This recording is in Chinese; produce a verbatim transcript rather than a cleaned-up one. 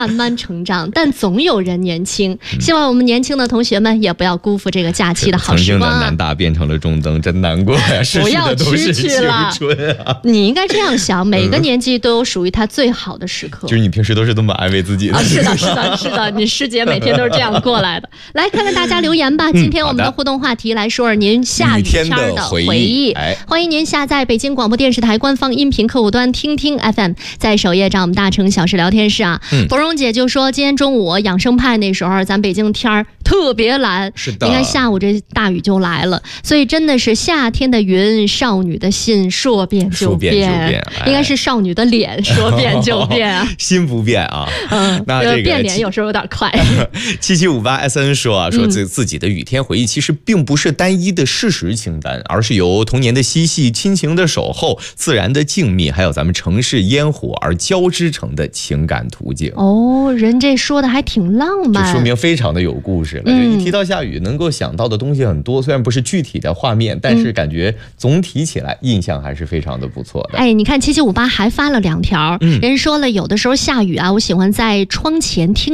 慢慢成长，但总有人年轻。希望我们年轻的同学们也不要辜负这个假期的好时光啊！ 曾经的南大变成了中灯，真难过呀！ 不要蛐蛐了，你应该这样想，每个年纪都有属于他最好的时刻。 就是你平时都是这么安慰自己的。 啊，是的，是的，是的，你师姐每天都是这样过来的。来看看大家留言吧。今天我们的互动话题来说说您下雨天的回忆。 哎、 欢迎您下载北京广播电视台官方音频客户端听听 F M， 在首页找我们大城小事聊天室啊。嗯，芙蓉姐就说今天中午养生派那时候，咱北京天儿特别蓝， 是的。 你看下午这大雨就来了，所以真的是夏天的云，少女的心说变就变， 说变就变哎、 应该是少女的脸说变就变、啊， 心不变啊。 嗯， 那这个变脸有时候有点快。 七七五八 S N 说啊，说自自己的雨天回忆其实并不是单一的事实清单，而是由童年的嬉戏、亲情的守候、自然的静谧，还有咱们城市烟火而交织成的情感途径。 哦，人这说的还挺浪漫， 就说明非常的有故事了。嗯、就一提到下雨，能够想到的东西很多，虽然不是具体的画面，但是感觉总体起来印象还是非常的不错的。 哎，你看七七五八还发了两条， 嗯、 人说了，有的时候下雨啊，我喜欢在窗前听。